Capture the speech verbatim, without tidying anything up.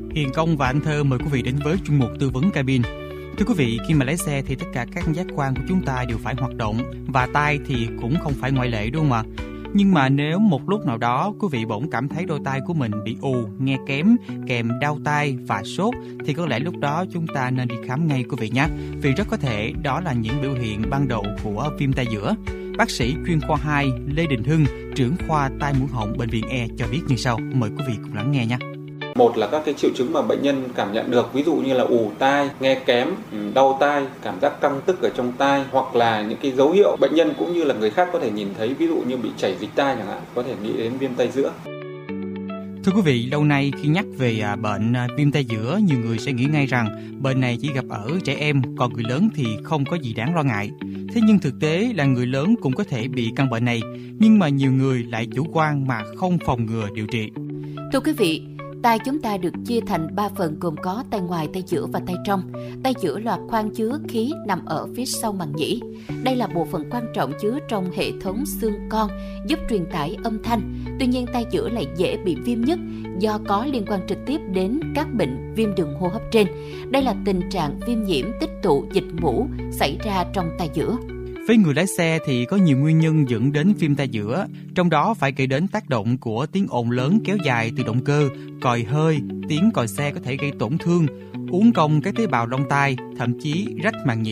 Hiền Công và anh Thơ mời quý vị đến với chuyên mục tư vấn cabin. Thưa quý vị, khi mà lái xe thì tất cả các giác quan của chúng ta đều phải hoạt động, và tai thì cũng không phải ngoại lệ, đúng không ạ? Nhưng mà nếu một lúc nào đó quý vị bỗng cảm thấy đôi tai của mình bị ù, nghe kém, kèm đau tai và sốt, thì có lẽ lúc đó chúng ta nên đi khám ngay quý vị nhé. Vì rất có thể đó là những biểu hiện ban đầu của viêm tai giữa. Bác sĩ chuyên khoa hai Lê Đình Hưng, trưởng khoa tai mũi họng bệnh viện E cho biết như sau. Mời quý vị cùng lắng nghe nhé. Một là các cái triệu chứng mà bệnh nhân cảm nhận được, ví dụ như là ù tai, nghe kém, đau tai, cảm giác căng tức ở trong tai, hoặc là những cái dấu hiệu bệnh nhân cũng như là người khác có thể nhìn thấy, ví dụ như bị chảy dịch tai chẳng hạn, có thể nghĩ đến viêm tai giữa. Thưa quý vị, lâu nay khi nhắc về à, bệnh à, viêm tai giữa, nhiều người sẽ nghĩ ngay rằng bệnh này chỉ gặp ở trẻ em, còn người lớn thì không có gì đáng lo ngại. Thế nhưng thực tế là người lớn cũng có thể bị căn bệnh này, nhưng mà nhiều người lại chủ quan mà không phòng ngừa điều trị. Thưa quý vị, tai chúng ta được chia thành ba phần gồm có tai ngoài, tai giữa và tai trong. Tai giữa là khoang chứa khí nằm ở phía sau màng nhĩ. Đây là bộ phận quan trọng chứa trong hệ thống xương con, giúp truyền tải âm thanh. Tuy nhiên, tai giữa lại dễ bị viêm nhất do có liên quan trực tiếp đến các bệnh viêm đường hô hấp trên. Đây là tình trạng viêm nhiễm tích tụ dịch mũ xảy ra trong tai giữa. Với người lái xe thì có nhiều nguyên nhân dẫn đến viêm tai giữa, trong đó phải kể đến tác động của tiếng ồn lớn kéo dài từ động cơ, còi hơi, tiếng còi xe có thể gây tổn thương, uốn cong các tế bào lông tai, thậm chí rách màng nhĩ.